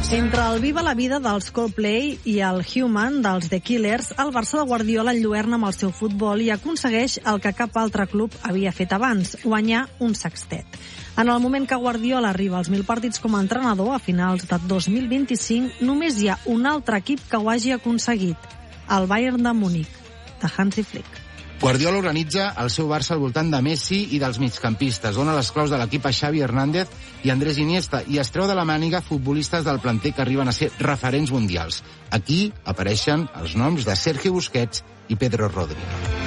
Entre el Viva la vida dels Coldplay i el Human dels The Killers, el Barça de Guardiola enlluerna amb el seu futbol i aconsegueix el que cap altre club havia fet abans, guanyar un sextet. En el moment que Guardiola arriba als 1.000 partits com a entrenador, a finals de 2025, només hi ha un altre equip que ho hagi aconseguit, el Bayern de Múnich, de Hansi Flick. Guardiola organitza el seu Barça al voltant de Messi i dels migcampistes, dona les claus de l'equip a Xavi Hernández i Andrés Iniesta i es treu de la màniga futbolistes del planter que arriben a ser referents mundials. Aquí apareixen els noms de Sergio Busquets i Pedro Rodri.